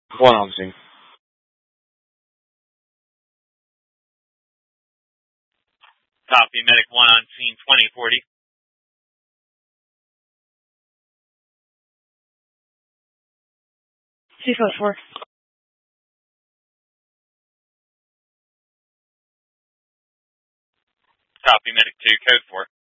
One on scene. Copy, medic 1 on scene 2040. C-4. Copy, medic 2, code 4.